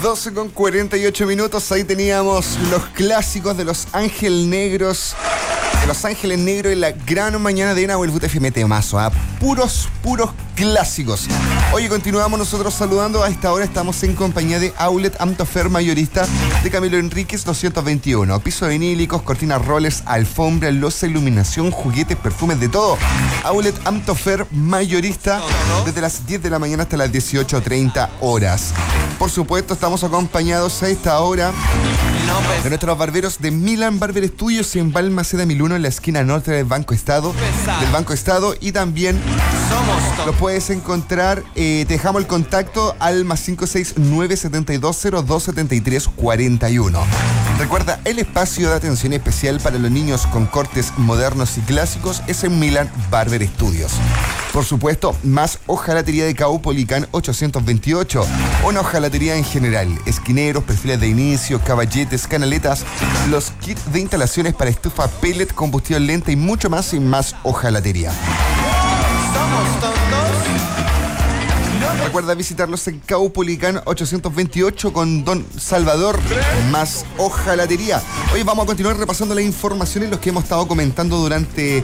12:48. Ahí teníamos los clásicos de Los Ángeles Negros. De Los Ángeles Negros en la gran mañana de Nahuel Buta FM Temazo, puros clásicos. Oye, continuamos nosotros saludando. A esta hora estamos en compañía de Outlet Amtofer, mayorista de Camilo Enríquez 221. Pisos vinílicos, cortinas rollers, alfombra, loza, iluminación, juguetes, perfumes, de todo. Outlet Amtofer, mayorista, desde las 10 de la mañana hasta las 18:30 horas. Por supuesto, estamos acompañados a esta hora de nuestros barberos de Milan Barber Studios en Balmaceda 1001, en la esquina norte del Banco Estado. Y también lo puedes encontrar, te dejamos el contacto al +569 7202 7341. Recuerda, el espacio de atención especial para los niños con cortes modernos y clásicos es en Milan Barber Studios. Por supuesto, más hojalatería de Caupolicán 828. Una hojalatería en general, esquineros, perfiles de inicio, caballetes, canaletas, los kits de instalaciones para estufa pellet, combustión lenta y mucho más, y más hojalatería. Recuerda visitarlos en Caupolicán 828 con Don Salvador, más hojalatería. Hoy vamos a continuar repasando la información en los que hemos estado comentando durante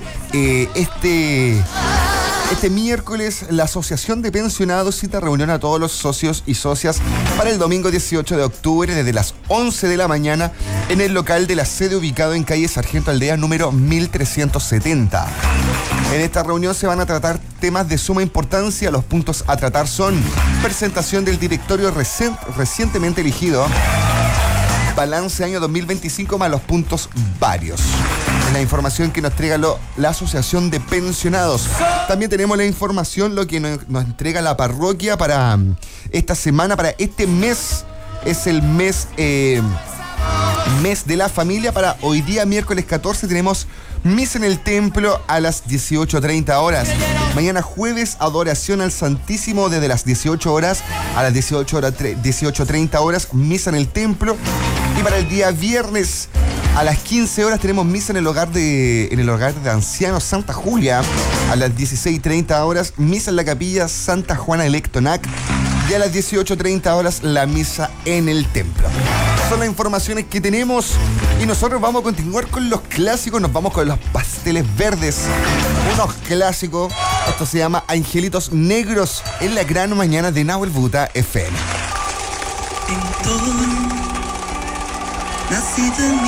este miércoles. La Asociación de Pensionados cita reunión a todos los socios y socias para el domingo 18 de octubre desde las 11 de la mañana en el local de la sede ubicado en calle Sargento Aldea número 1370. En esta reunión se van a tratar temas de suma importancia. Los puntos a tratar son: presentación del directorio recientemente elegido, balance año 2025 más los puntos varios. En la información que nos entrega la Asociación de Pensionados. También tenemos la información, lo que nos entrega la parroquia para esta semana, para este mes. Es el mes de la familia. Para hoy día, miércoles 14, tenemos misa en el templo a las 18:30 horas. Mañana jueves, adoración al Santísimo desde las 18 horas a las 18:30 horas, misa en el templo. Y para el día viernes a las 15 horas tenemos misa en el hogar de ancianos Santa Julia. A las 16:30 horas, misa en la capilla Santa Juana del Ectonac. Y a las 18:30 horas, la misa en el templo. Son las informaciones que tenemos y nosotros vamos a continuar con los clásicos. Nos vamos con los pasteles verdes, unos clásicos. Esto se llama Angelitos Negros en la gran mañana de Nahuel Buta FM. Nacido en